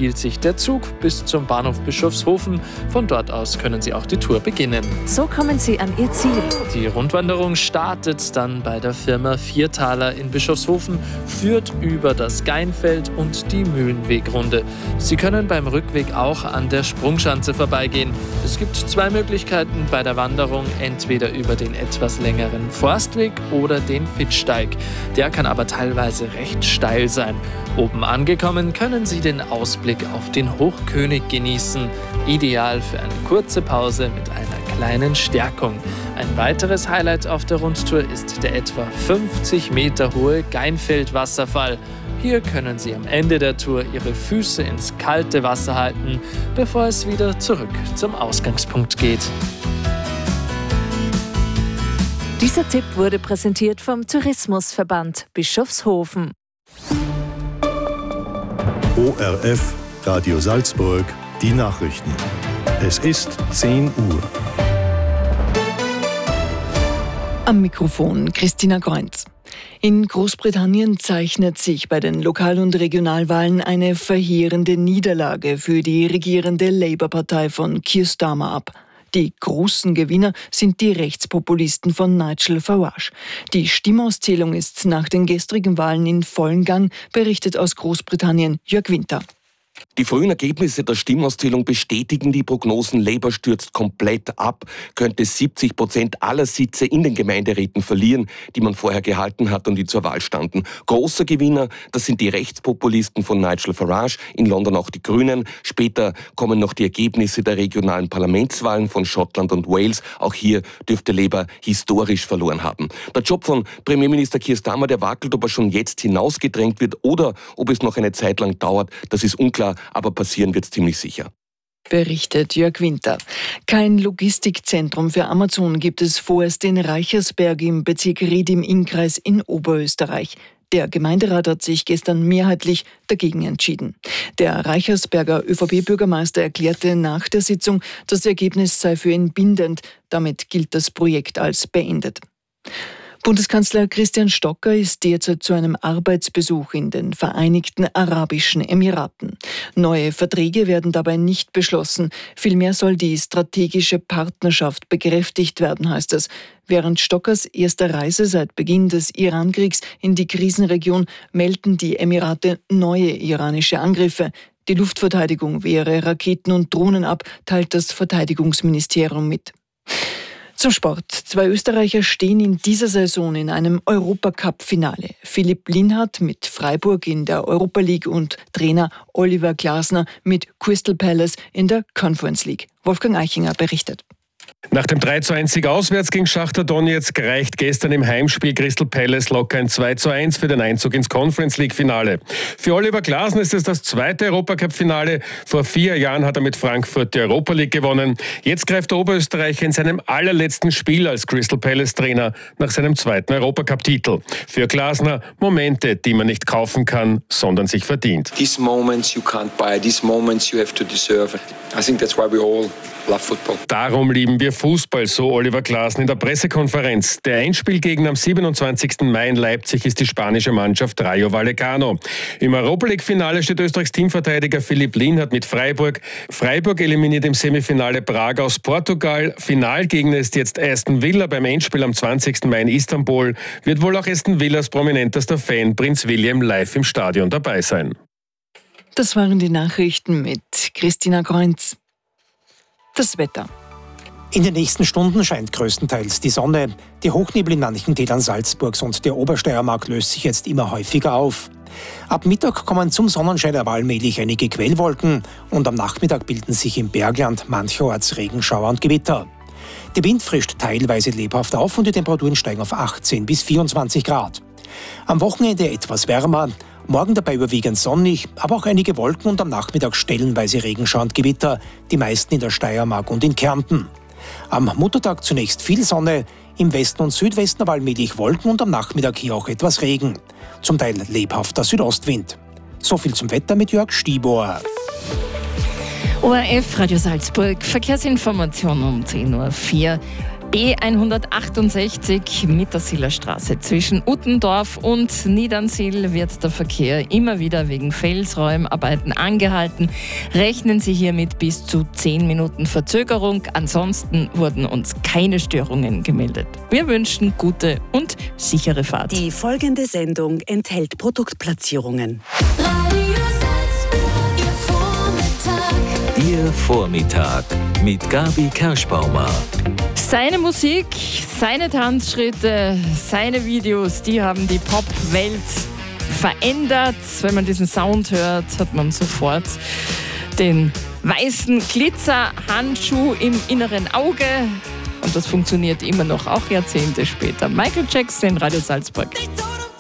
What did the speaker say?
empfiehlt sich der Zug bis zum Bahnhof Bischofshofen. Von dort aus können Sie auch die Tour beginnen. So kommen Sie an Ihr Ziel. Die Rundwanderung startet dann bei der Firma Viertaler in Bischofshofen, führt über das Geinfeld und die Mühlenwegrunde. Sie können beim Rückweg auch an der Sprungschanze vorbeigehen. Es gibt 2 Möglichkeiten bei der Wanderung, entweder über den etwas längeren Forstweg oder den Fitzsteig. Der kann aber teilweise recht steil sein. Oben angekommen können Sie den Ausblick auf den Hochkönig genießen. Ideal für eine kurze Pause mit einer kleinen Stärkung. Ein weiteres Highlight auf der Rundtour ist der etwa 50 Meter hohe Geinfeld-Wasserfall. Hier können Sie am Ende der Tour Ihre Füße ins kalte Wasser halten, bevor es wieder zurück zum Ausgangspunkt geht. Dieser Tipp wurde präsentiert vom Tourismusverband Bischofshofen. ORF Radio Salzburg, die Nachrichten. Es ist 10 Uhr. Am Mikrofon Christina Greunz. In Großbritannien zeichnet sich bei den Lokal- und Regionalwahlen eine verheerende Niederlage für die regierende Labour-Partei von Keir Starmer ab. Die großen Gewinner sind die Rechtspopulisten von Nigel Farage. Die Stimmauszählung ist nach den gestrigen Wahlen in vollem Gang, berichtet aus Großbritannien Jörg Winter. Die frühen Ergebnisse der Stimmauszählung bestätigen die Prognosen. Labour stürzt komplett ab, könnte 70% aller Sitze in den Gemeinderäten verlieren, die man vorher gehalten hat und die zur Wahl standen. Großer Gewinner, das sind die Rechtspopulisten von Nigel Farage, in London auch die Grünen. Später kommen noch die Ergebnisse der regionalen Parlamentswahlen von Schottland und Wales. Auch hier dürfte Labour historisch verloren haben. Der Job von Premierminister Keir Starmer, der wackelt, ob er schon jetzt hinausgedrängt wird oder ob es noch eine Zeit lang dauert. Das ist unklar, aber passieren wird es ziemlich sicher. Berichtet Jörg Winter. Kein Logistikzentrum für Amazon gibt es vorerst in Reichersberg im Bezirk Ried im Innkreis in Oberösterreich. Der Gemeinderat hat sich gestern mehrheitlich dagegen entschieden. Der Reichersberger ÖVP-Bürgermeister erklärte nach der Sitzung, das Ergebnis sei für ihn bindend. Damit gilt das Projekt als beendet. Bundeskanzler Christian Stocker ist derzeit zu einem Arbeitsbesuch in den Vereinigten Arabischen Emiraten. Neue Verträge werden dabei nicht beschlossen. Vielmehr soll die strategische Partnerschaft bekräftigt werden, heißt es. Während Stockers erster Reise seit Beginn des Iran-Kriegs in die Krisenregion melden die Emirate neue iranische Angriffe. Die Luftverteidigung wehre Raketen und Drohnen ab, teilt das Verteidigungsministerium mit. Zum Sport. 2 Österreicher stehen in dieser Saison in einem Europacup-Finale. Philipp Lienhardt mit Freiburg in der Europa League und Trainer Oliver Glasner mit Crystal Palace in der Conference League. Wolfgang Eichinger berichtet. Nach dem 3:1 auswärts gegen Schachtar Donezk reicht gestern im Heimspiel Crystal Palace locker ein 2:1 für den Einzug ins Conference League Finale. Für Oliver Glasner ist es das 2. Europacup-Finale. Vor 4 Jahren hat er mit Frankfurt die Europa League gewonnen. Jetzt greift der Oberösterreicher in seinem allerletzten Spiel als Crystal Palace-Trainer nach seinem 2. Europacup-Titel. Für Glasner Momente, die man nicht kaufen kann, sondern sich verdient. These moments you can't buy, these moments you have to deserve. I think that's why we all love football. Darum lieben wir Fußball, so Oliver Glasner in der Pressekonferenz. Der Endspielgegner am 27. Mai in Leipzig ist die spanische Mannschaft Rayo Vallecano. Im Europa League-Finale steht Österreichs Teamverteidiger Philipp Lienhardt mit Freiburg. Freiburg eliminiert im Semifinale Prag aus Portugal. Finalgegner ist jetzt Aston Villa. Beim Endspiel am 20. Mai in Istanbul wird wohl auch Aston Villas prominentester Fan Prinz William live im Stadion dabei sein. Das waren die Nachrichten mit Christina Greunz. Das Wetter. In den nächsten Stunden scheint größtenteils die Sonne. Der Hochnebel in manchen Tälern Salzburgs und der Obersteiermark löst sich jetzt immer häufiger auf. Ab Mittag kommen zum Sonnenschein aber allmählich einige Quellwolken und am Nachmittag bilden sich im Bergland mancherorts Regenschauer und Gewitter. Der Wind frischt teilweise lebhaft auf und die Temperaturen steigen auf 18 bis 24 Grad. Am Wochenende etwas wärmer. Morgen dabei überwiegend sonnig, aber auch einige Wolken und am Nachmittag stellenweise Regenschauer und Gewitter, die meisten in der Steiermark und in Kärnten. Am Muttertag zunächst viel Sonne, im Westen und Südwesten aber allmählich Wolken und am Nachmittag hier auch etwas Regen. Zum Teil lebhafter Südostwind. So viel zum Wetter mit Jörg Stibor. ORF Radio Salzburg, Verkehrsinformation um 10:04 Uhr. B168 Mittersillerstraße. Zwischen Uttendorf und Niedernsill wird der Verkehr immer wieder wegen Felsräumarbeiten angehalten. Rechnen Sie hier mit bis zu 10 Minuten Verzögerung. Ansonsten wurden uns keine Störungen gemeldet. Wir wünschen gute und sichere Fahrt. Die folgende Sendung enthält Produktplatzierungen. Ihr Vormittag mit Gabi Kerschbaumer. Seine Musik, seine Tanzschritte, seine Videos, die haben die Pop-Welt verändert. Wenn man diesen Sound hört, hat man sofort den weißen Glitzerhandschuh im inneren Auge. Und das funktioniert immer noch, auch Jahrzehnte später. Michael Jackson in Radio Salzburg.